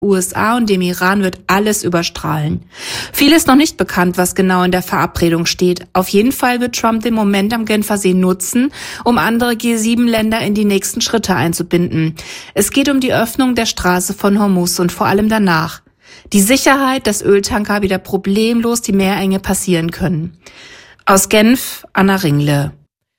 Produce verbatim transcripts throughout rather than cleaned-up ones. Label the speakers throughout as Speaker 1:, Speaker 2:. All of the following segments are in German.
Speaker 1: U S A und dem Iran wird alles überstrahlen. Viel ist noch nicht bekannt, was genau in der Verabredung steht. Auf jeden Fall wird Trump den Moment am Genfer See nutzen, um andere G sieben Länder in die nächsten Schritte einzubinden. Es geht um die Öffnung der Straße von Hormuz und vor allem danach. Die Sicherheit, dass Öltanker wieder problemlos die Meerenge passieren können. Aus Genf, Anna Ringle.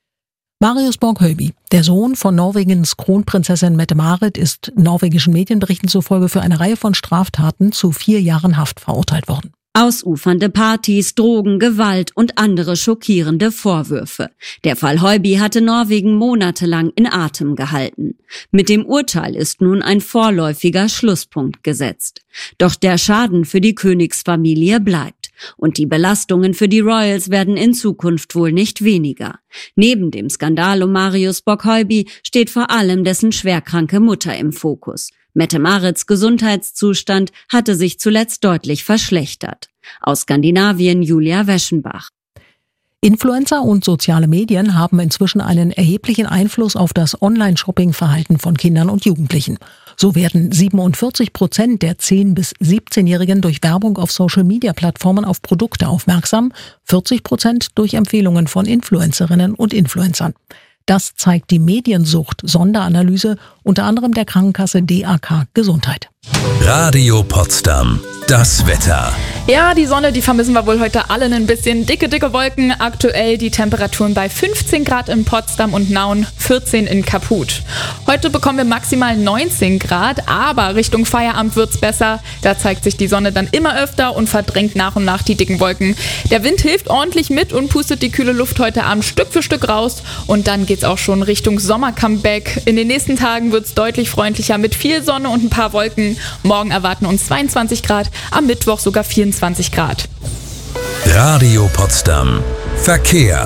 Speaker 2: Marius Borg-Höyby, der Sohn von Norwegens Kronprinzessin Mette-Marit, ist norwegischen Medienberichten zufolge für eine Reihe von Straftaten zu vier Jahren Haft verurteilt worden.
Speaker 3: Ausufernde Partys, Drogen, Gewalt und andere schockierende Vorwürfe. Der Fall Höyby hatte Norwegen monatelang in Atem gehalten. Mit dem Urteil ist nun ein vorläufiger Schlusspunkt gesetzt. Doch der Schaden für die Königsfamilie bleibt. Und die Belastungen für die Royals werden in Zukunft wohl nicht weniger. Neben dem Skandal um Marius Borg-Höyby steht vor allem dessen schwerkranke Mutter im Fokus. Mette-Marits Gesundheitszustand hatte sich zuletzt deutlich verschlechtert. Aus Skandinavien Julia Weschenbach.
Speaker 2: Influencer und soziale Medien haben inzwischen einen erheblichen Einfluss auf das Online-Shopping-Verhalten von Kindern und Jugendlichen. So werden siebenundvierzig Prozent der zehn- bis siebzehnjährigen durch Werbung auf Social-Media-Plattformen auf Produkte aufmerksam, vierzig Prozent durch Empfehlungen von Influencerinnen und Influencern. Das zeigt die Mediensucht-Sonderanalyse unter anderem der Krankenkasse D A K Gesundheit.
Speaker 4: Radio Potsdam. Das Wetter.
Speaker 5: Ja, die Sonne, die vermissen wir wohl heute alle ein bisschen. Dicke, dicke Wolken. Aktuell die Temperaturen bei fünfzehn Grad in Potsdam und Nauen, vierzehn in Kaput. Heute bekommen wir maximal neunzehn Grad, aber Richtung Feierabend wird's besser. Da zeigt sich die Sonne dann immer öfter und verdrängt nach und nach die dicken Wolken. Der Wind hilft ordentlich mit und pustet die kühle Luft heute Abend Stück für Stück raus. Und dann geht's auch schon Richtung Sommer-Comeback. In den nächsten Tagen wird's deutlich freundlicher mit viel Sonne und ein paar Wolken. Morgen erwarten uns zweiundzwanzig Grad, am Mittwoch sogar vierundzwanzig Grad.
Speaker 4: Radio Potsdam. Verkehr.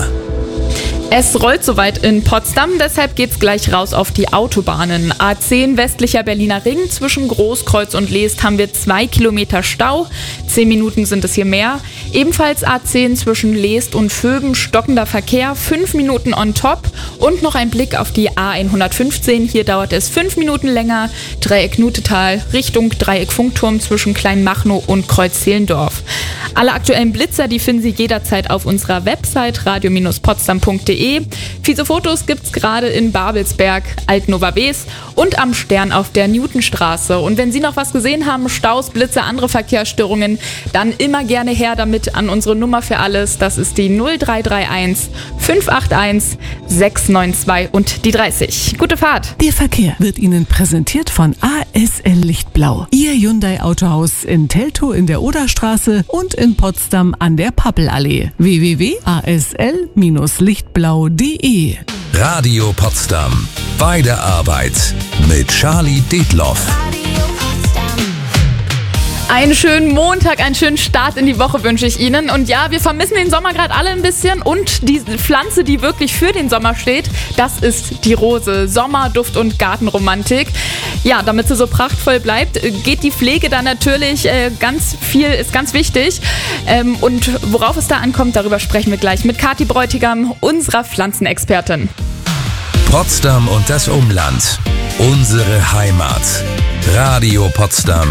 Speaker 5: Es rollt soweit in Potsdam, deshalb geht's gleich raus auf die Autobahnen. A zehn westlicher Berliner Ring, zwischen Großkreuz und Leest haben wir zwei Kilometer Stau. Zehn Minuten sind es hier mehr. Ebenfalls A zehn zwischen Leest und Vöben, stockender Verkehr, fünf Minuten on top. Und noch ein Blick auf die A hundertfünfzehn, hier dauert es fünf Minuten länger. Dreieck Nutetal, Richtung Dreieck Funkturm zwischen Kleinmachnow und Kreuz Zehlendorf. Alle aktuellen Blitzer, die finden Sie jederzeit auf unserer Website radio Bindestrich potsdam punkt de. Fiese Fotos gibt's gerade in Babelsberg, Altnova-Bees und am Stern auf der Newtonstraße. Und wenn Sie noch was gesehen haben, Staus, Blitze, andere Verkehrsstörungen, dann immer gerne her damit an unsere Nummer für alles. Das ist die null drei drei eins fünf acht eins sechs neun zwei und die dreißig. Gute Fahrt!
Speaker 6: Der Verkehr wird Ihnen präsentiert von A S L Lichtblau. Ihr Hyundai Autohaus in Teltow in der Oderstraße und in Potsdam an der Pappelallee. w w w punkt a s l Bindestrich lichtblau punkt de.
Speaker 4: Radio Potsdam. Bei der Arbeit mit Charlie Detloff.
Speaker 5: Einen schönen Montag, einen schönen Start in die Woche wünsche ich Ihnen. Und ja, wir vermissen den Sommer gerade alle ein bisschen. Und die Pflanze, die wirklich für den Sommer steht, das ist die Rose. Sommer, Duft und Gartenromantik. Ja, damit sie so prachtvoll bleibt, geht die Pflege dann natürlich äh, ganz viel, ist ganz wichtig. Ähm, und worauf es da ankommt, darüber sprechen wir gleich mit Kathi Bräutigam, unserer Pflanzenexpertin.
Speaker 4: Potsdam und das Umland. Unsere Heimat. Radio Potsdam.